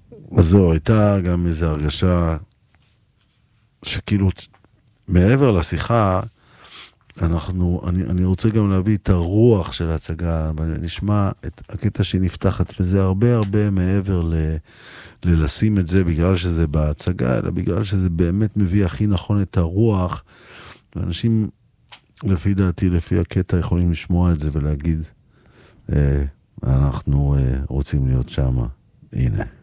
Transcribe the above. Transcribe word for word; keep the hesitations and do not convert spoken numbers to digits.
אז זהו, הייתה גם איזו הרגשה שכאילו מעבר לשיחה, אנחנו, אני, אני רוצה גם להביא את הרוח של ההצגה, נשמע את הקטע שהיא נפתחת, וזה הרבה הרבה מעבר ל, ללשים את זה בגלל שזה בהצגה, אלא בגלל שזה באמת מביא הכי נכון את הרוח, ואנשים, לפי דעתי, לפי הקטע, יכולים לשמוע את זה ולהגיד, אה, אנחנו אה, רוצים להיות שם, הנה.